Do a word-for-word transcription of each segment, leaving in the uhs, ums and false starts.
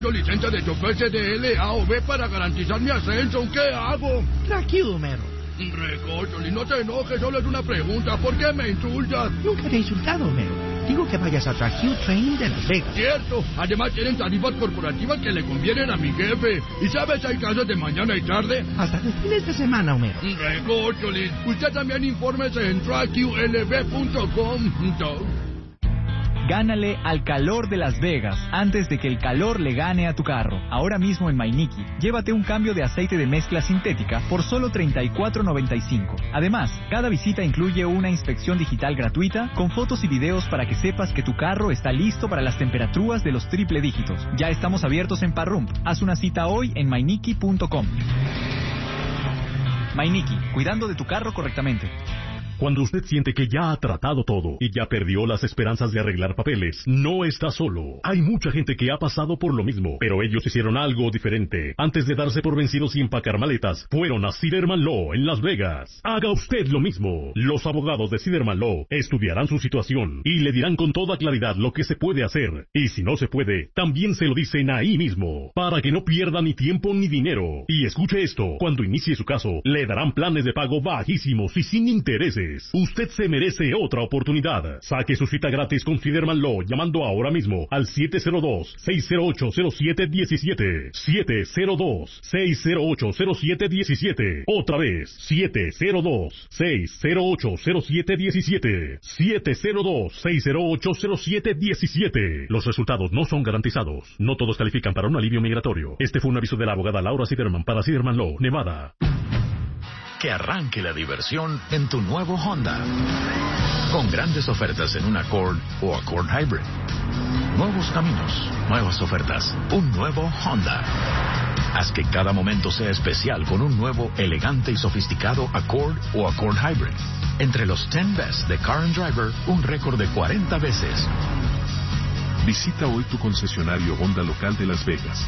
licencia de chofer C D L, A o B para garantizar mi ascenso. ¿Qué hago? Tranquilo, Homero. Recócholi, no te enojes, solo es una pregunta. ¿Por qué me insultas? Nunca te he insultado, Homero. Digo que vayas a Trajillo Train de Las Vegas. Cierto. Además tienen tarifas corporativas que le convienen a mi jefe. ¿Y sabes, hay clases de mañana y tarde? Hasta de fines de semana, Homero. Recócholi, usted también infórmese en trajillo l b punto com. Gánale al calor de Las Vegas antes de que el calor le gane a tu carro. Ahora mismo en Mainiki, llévate un cambio de aceite de mezcla sintética por solo treinta y cuatro noventa y cinco. Además, cada visita incluye una inspección digital gratuita con fotos y videos para que sepas que tu carro está listo para las temperaturas de los triple dígitos. Ya estamos abiertos en Parrump. Haz una cita hoy en mainiki punto com. Mainiki, cuidando de tu carro correctamente. Cuando usted siente que ya ha tratado todo y ya perdió las esperanzas de arreglar papeles, no está solo. Hay mucha gente que ha pasado por lo mismo, pero ellos hicieron algo diferente. Antes de darse por vencidos y empacar maletas, fueron a Siderman Law en Las Vegas. Haga usted lo mismo. Los abogados de Siderman Law estudiarán su situación y le dirán con toda claridad lo que se puede hacer. Y si no se puede, también se lo dicen ahí mismo, para que no pierda ni tiempo ni dinero. Y escuche esto, cuando inicie su caso, le darán planes de pago bajísimos y sin intereses. Usted se merece otra oportunidad. Saque su cita gratis con Siderman Law llamando ahora mismo al siete cero dos, seis cero ocho, cero siete uno siete. siete cero dos, seis cero ocho, cero siete uno siete. Otra vez, siete cero dos, seis cero ocho, cero siete uno siete. siete cero dos, seis cero ocho, cero siete uno siete. Los resultados no son garantizados. No todos califican para un alivio migratorio. Este fue un aviso de la abogada Laura Siderman para Siderman Law, Nevada. Que arranque la diversión en tu nuevo Honda. Con grandes ofertas en un Accord o Accord Hybrid. Nuevos caminos, nuevas ofertas, un nuevo Honda. Haz que cada momento sea especial con un nuevo, elegante y sofisticado Accord o Accord Hybrid. Entre los diez Best de Car and Driver, un récord de cuarenta veces. Visita hoy tu concesionario Honda local de Las Vegas.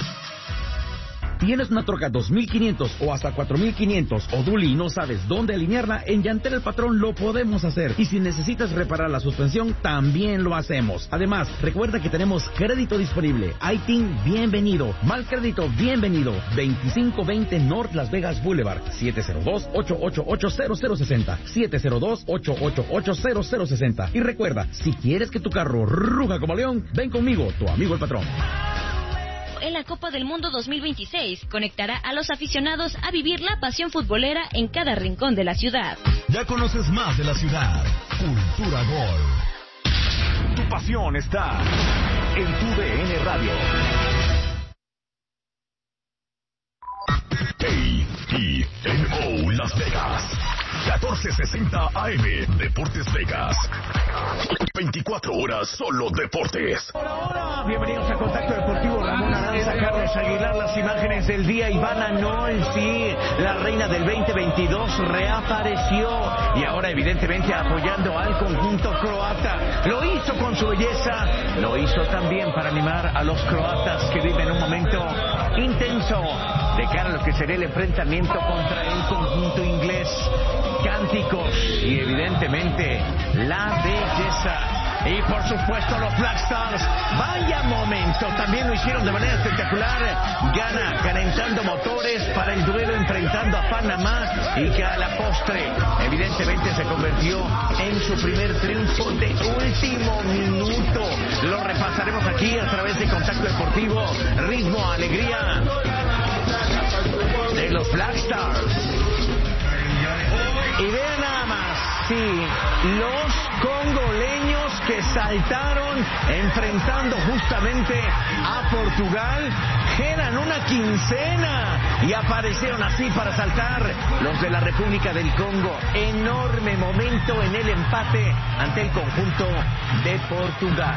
¿Tienes una troca dos mil quinientos o hasta cuatro mil quinientos o dually y no sabes dónde alinearla? En Llantera El Patrón lo podemos hacer. Y si necesitas reparar la suspensión, también lo hacemos. Además, recuerda que tenemos crédito disponible. I T I N, bienvenido. Mal crédito, bienvenido. veinticinco veinte North Las Vegas Boulevard. siete cero dos, ocho ocho ocho, cero cero seis cero. siete cero dos, ocho ocho ocho, cero cero seis cero. Y recuerda, si quieres que tu carro ruja como león, ven conmigo, tu amigo El Patrón. En la Copa del Mundo dos mil veintiséis conectará a los aficionados a vivir la pasión futbolera en cada rincón de la ciudad. Ya conoces más de la ciudad. Cultura Gol. Tu pasión está en tu D N Radio. A T N O Las Vegas. catorce sesenta A M Deportes Vegas. veinticuatro horas solo deportes. Hola, hola. Bienvenidos a Contacto Deportivo. Ramón Aranza, Carlos Aguilar. Las imágenes del día. Ivana Nolfi, la reina del veinte veintidós, reapareció. Y ahora evidentemente apoyando al conjunto croata. Lo hizo con su belleza. Lo hizo también para animar a los croatas que viven un momento intenso de cara a lo que será el enfrentamiento contra el conjunto inglés. Cánticos y evidentemente la belleza. Y por supuesto los Black Stars, vaya momento, también lo hicieron de manera espectacular. Ghana calentando motores para el duelo enfrentando a Panamá y que a la postre evidentemente se convirtió en su primer triunfo de último minuto. Lo repasaremos aquí a través de Contacto Deportivo, ritmo, alegría de los Black Stars. Y vean nada más, sí, los congoleños que saltaron enfrentando justamente a Portugal, eran una quincena y aparecieron así para saltar los de la República del Congo. Enorme momento en el empate ante el conjunto de Portugal.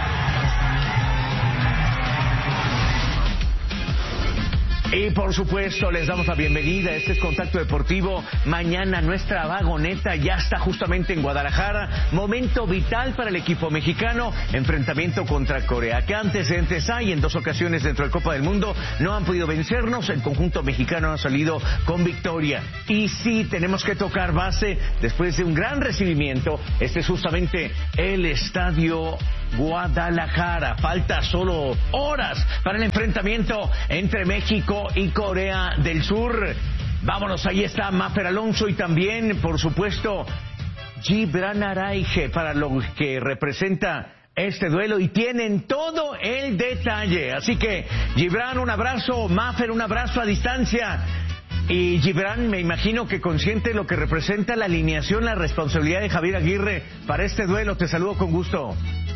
Y por supuesto les damos la bienvenida. Este es Contacto Deportivo. Mañana nuestra vagoneta ya está justamente en Guadalajara. Momento vital para el equipo mexicano. Enfrentamiento contra Corea. ¿Qué antecedentes hay? En dos ocasiones dentro de Copa del Mundo no han podido vencernos. El conjunto mexicano ha salido con victoria. Y sí, tenemos que tocar base después de un gran recibimiento. Este es justamente el estadio Guadalajara. Falta solo horas para el enfrentamiento entre México y Corea del Sur. Vámonos, ahí está Mafer Alonso y también, por supuesto, Gibran Araige para lo que representa este duelo y tienen todo el detalle. Así que, Gibran, un abrazo, Mafer, un abrazo a distancia. Y Gibran, me imagino que consciente de lo que representa la alineación, la responsabilidad de Javier Aguirre para este duelo. Te saludo con gusto.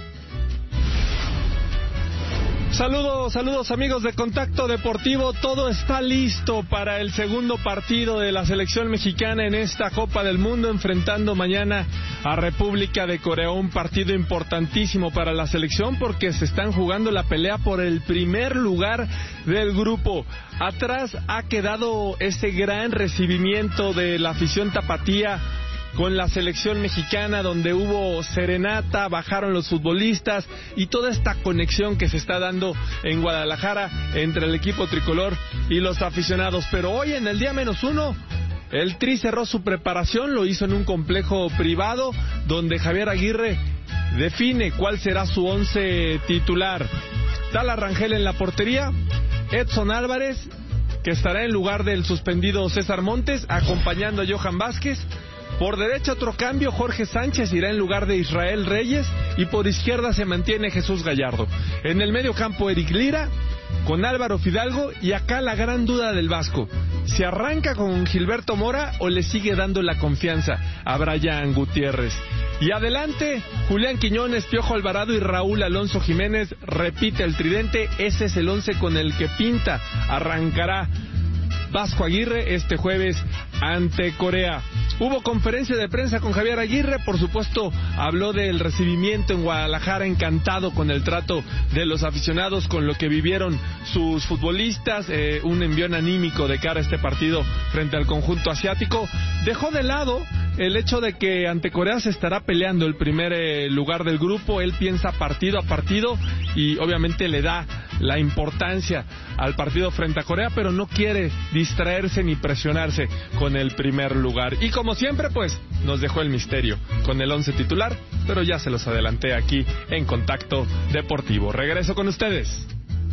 Saludos, saludos amigos de Contacto Deportivo. Todo está listo para el segundo partido de la selección mexicana en esta Copa del Mundo, enfrentando mañana a República de Corea. Un partido importantísimo para la selección porque se están jugando la pelea por el primer lugar del grupo. Atrás ha quedado ese gran recibimiento de la afición tapatía con la selección mexicana, donde hubo serenata, bajaron los futbolistas y toda esta conexión que se está dando en Guadalajara entre el equipo tricolor y los aficionados. Pero hoy, en el día menos uno, el Tri cerró su preparación, lo hizo en un complejo privado donde Javier Aguirre define cuál será su once titular. Tala Rangel en la portería, Edson Álvarez, que estará en lugar del suspendido César Montes, acompañando a Johan Vázquez. Por derecha otro cambio, Jorge Sánchez irá en lugar de Israel Reyes y por izquierda se mantiene Jesús Gallardo. En el medio campo Eric Lira con Álvaro Fidalgo y acá la gran duda del Vasco. ¿Se arranca con Gilberto Mora o le sigue dando la confianza a Brian Gutiérrez? Y adelante, Julián Quiñones, Piojo Alvarado y Raúl Alonso Jiménez repite el tridente. Ese es el once con el que pinta arrancará Vasco Aguirre este jueves ante Corea. Hubo conferencia de prensa con Javier Aguirre, por supuesto habló del recibimiento en Guadalajara, encantado con el trato de los aficionados, con lo que vivieron sus futbolistas, eh, un envión anímico de cara a este partido frente al conjunto asiático. Dejó de lado el hecho de que ante Corea se estará peleando el primer eh, lugar del grupo. Él piensa partido a partido y obviamente le da la importancia al partido frente a Corea, pero no quiere distraerse ni presionarse con el primer lugar. Y como siempre, pues, nos dejó el misterio con el once titular, pero ya se los adelanté aquí en Contacto Deportivo. Regreso con ustedes.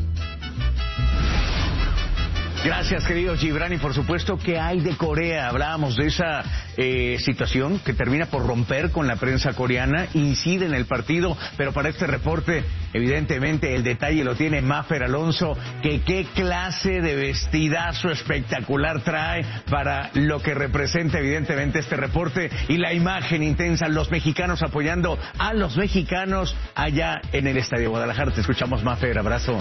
Gracias, querido Gibran, y por supuesto, ¿qué hay de Corea? Hablábamos de esa eh, situación que termina por romper con la prensa coreana, incide en el partido, pero para este reporte, evidentemente, el detalle lo tiene Mafer Alonso, que qué clase de vestidazo espectacular trae para lo que representa, evidentemente, este reporte y la imagen intensa, los mexicanos apoyando a los mexicanos allá en el Estadio Guadalajara. Te escuchamos, Mafer, abrazo.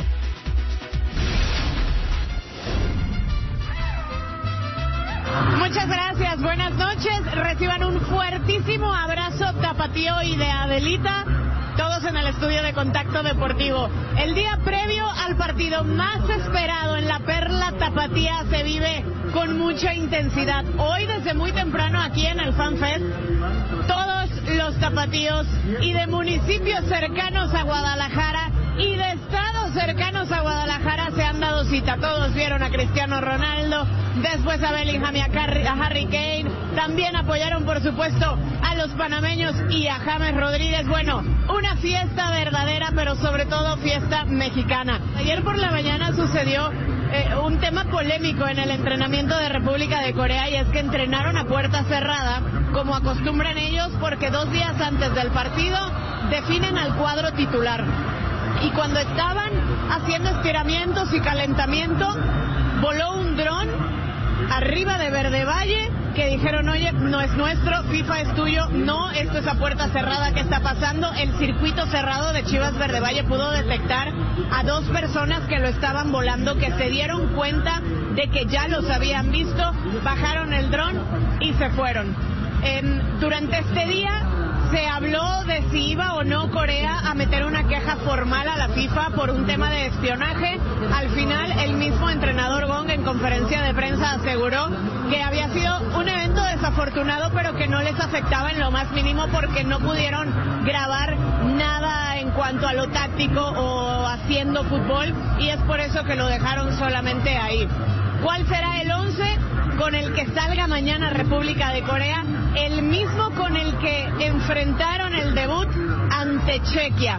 Muchas gracias, buenas noches, reciban un fuertísimo abrazo tapatío y de Adelita, todos en el estudio de Contacto Deportivo. El día previo al partido más esperado en la Perla Tapatía se vive con mucha intensidad. Hoy desde muy temprano aquí en el Fan Fest, todos los tapatíos y de municipios cercanos a Guadalajara y de estados cercanos a Guadalajara se han dado cita. Todos vieron a Cristiano Ronaldo, después a Bellingham y a Harry Kane. También apoyaron, por supuesto, a los panameños y a James Rodríguez. Bueno, una fiesta verdadera, pero sobre todo fiesta mexicana. Ayer por la mañana sucedió eh, un tema polémico en el entrenamiento de República de Corea, y es que entrenaron a puerta cerrada, como acostumbran ellos, porque dos días antes del partido definen al cuadro titular. Y cuando estaban haciendo estiramientos y calentamiento, voló un dron arriba de Verde Valle, que dijeron, oye, no es nuestro, FIFA es tuyo, no, esto es a puerta cerrada, ¿qué está pasando? El circuito cerrado de Chivas Verde Valle pudo detectar a dos personas que lo estaban volando, que se dieron cuenta de que ya los habían visto, bajaron el dron y se fueron. Eh, durante este día se habló de si iba o no Corea a meter una queja formal a la FIFA por un tema de espionaje. Al final, el mismo entrenador Gong en conferencia de prensa aseguró que había sido un evento desafortunado, pero que no les afectaba en lo más mínimo porque no pudieron grabar nada en cuanto a lo táctico o haciendo fútbol, y es por eso que lo dejaron solamente ahí. ¿Cuál será el once con el que salga mañana República de Corea? El mismo con el que enfrentaron el debut ante Chequia.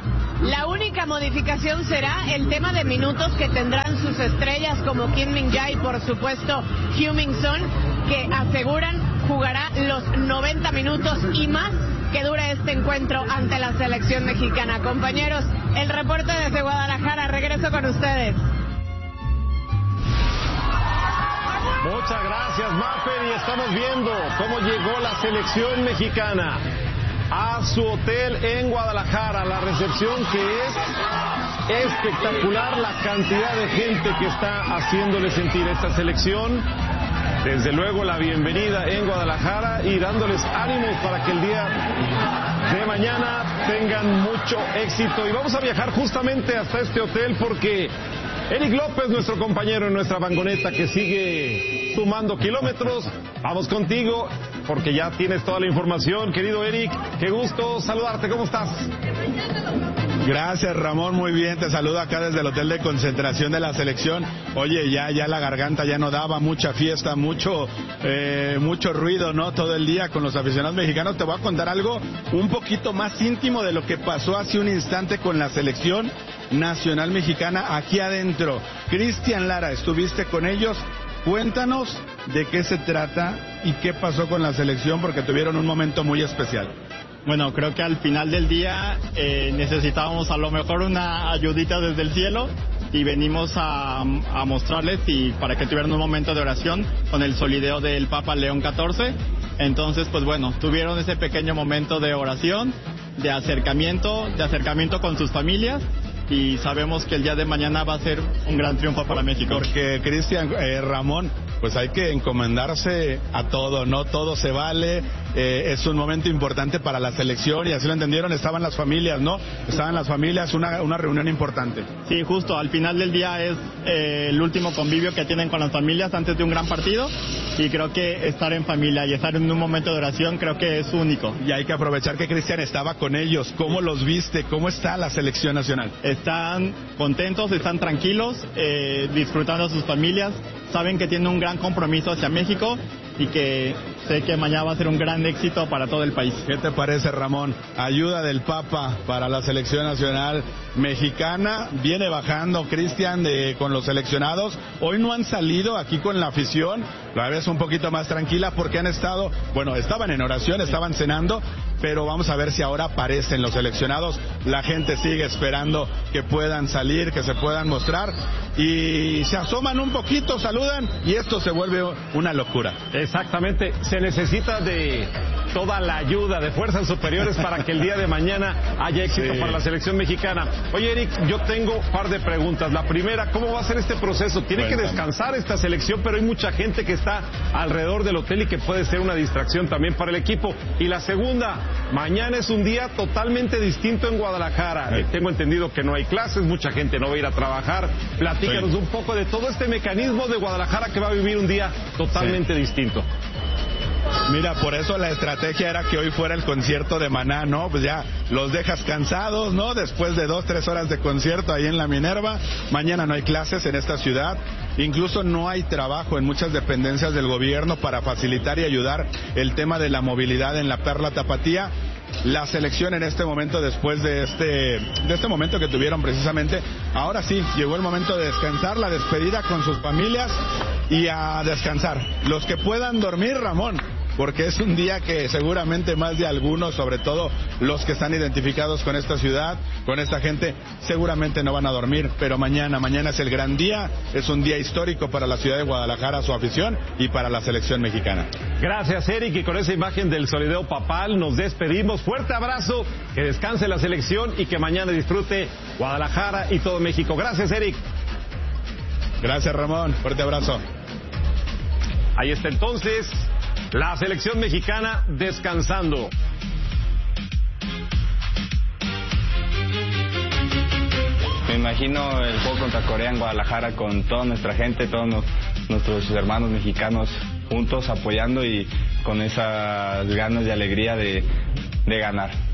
La única modificación será el tema de minutos que tendrán sus estrellas como Kim Min-jae y por supuesto Heung-min Son, que aseguran jugará los noventa minutos y más que dure este encuentro ante la selección mexicana. Compañeros, el reporte desde Guadalajara, regreso con ustedes. Muchas gracias, Mafer, y estamos viendo cómo llegó la selección mexicana a su hotel en Guadalajara. La recepción que es espectacular, la cantidad de gente que está haciéndole sentir esta selección. Desde luego la bienvenida en Guadalajara y dándoles ánimos para que el día de mañana tengan mucho éxito. Y vamos a viajar justamente hasta este hotel porque Eric López, nuestro compañero en nuestra vagoneta que sigue sumando kilómetros, vamos contigo porque ya tienes toda la información. Querido Eric, qué gusto saludarte, ¿cómo estás? Gracias, Ramón, muy bien, te saludo acá desde el hotel de concentración de la selección. Oye, ya ya la garganta ya no daba, mucha fiesta, mucho eh, mucho ruido, ¿no? Todo el día con los aficionados mexicanos. Te voy a contar algo un poquito más íntimo de lo que pasó hace un instante con la selección nacional mexicana aquí adentro. Cristian Lara, estuviste con ellos. Cuéntanos de qué se trata y qué pasó con la selección porque tuvieron un momento muy especial. Bueno, creo que al final del día eh, necesitábamos a lo mejor una ayudita desde el cielo y venimos a, a mostrarles y para que tuvieran un momento de oración con el solideo del Papa León catorce. Entonces, pues bueno, tuvieron ese pequeño momento de oración, de acercamiento, de acercamiento con sus familias. Y sabemos que el día de mañana va a ser un gran triunfo para México. Porque, Cristian, eh, Ramón, pues hay que encomendarse a todo, ¿no? Todo se vale, eh, es un momento importante para la selección y así lo entendieron, estaban las familias, ¿no? Estaban las familias, una, una reunión importante. Sí, justo, al final del día es eh, el último convivio que tienen con las familias antes de un gran partido y creo que estar en familia y estar en un momento de oración creo que es único. Y hay que aprovechar que Cristian estaba con ellos, ¿cómo los viste? ¿Cómo está la selección nacional? Están contentos, están tranquilos, eh, disfrutando a sus familias, saben que tienen un gran compromiso hacia México y que sé que mañana va a ser un gran éxito para todo el país. ¿Qué te parece, Ramón? Ayuda del Papa para la selección nacional mexicana, viene bajando Cristian de, con los seleccionados, hoy no han salido aquí con la afición, la vez un poquito más tranquila porque han estado, bueno, estaban en oración, estaban cenando, pero vamos a ver si ahora aparecen los seleccionados, la gente sigue esperando que puedan salir, que se puedan mostrar y se asoman un poquito, saludan y esto se vuelve una locura. Exactamente, se necesita de toda la ayuda de fuerzas superiores para que el día de mañana haya éxito sí. para la selección mexicana. Oye, Eric, yo tengo un par de preguntas. La primera, ¿cómo va a ser este proceso? Tiene Cuéntame. que descansar esta selección, pero hay mucha gente que está alrededor del hotel y que puede ser una distracción también para el equipo. Y la segunda, mañana es un día totalmente distinto en Guadalajara. Sí. Eh, tengo entendido que no hay clases, mucha gente no va a ir a trabajar. Platícanos sí. un poco de todo este mecanismo de Guadalajara que va a vivir un día totalmente sí. distinto. Mira, por eso la estrategia era que hoy fuera el concierto de Maná, ¿no? Pues ya los dejas cansados, ¿no? Después de dos, tres horas de concierto ahí en la Minerva. Mañana no hay clases en esta ciudad. Incluso no hay trabajo en muchas dependencias del gobierno para facilitar y ayudar el tema de la movilidad en la Perla Tapatía. La selección en este momento, después de este de este momento que tuvieron precisamente, ahora sí, llegó el momento de descansar, la despedida con sus familias y a descansar. Los que puedan dormir, Ramón, porque es un día que seguramente más de algunos, sobre todo los que están identificados con esta ciudad, con esta gente, seguramente no van a dormir, pero mañana, mañana es el gran día, es un día histórico para la ciudad de Guadalajara, su afición y para la selección mexicana. Gracias, Eric, y con esa imagen del solideo papal nos despedimos. Fuerte abrazo, que descanse la selección y que mañana disfrute Guadalajara y todo México. Gracias, Eric. Gracias, Ramón, fuerte abrazo. Ahí está entonces la selección mexicana descansando. Me imagino el juego contra Corea en Guadalajara con toda nuestra gente, todos nos, nuestros hermanos mexicanos juntos apoyando y con esas ganas y alegría de, de ganar.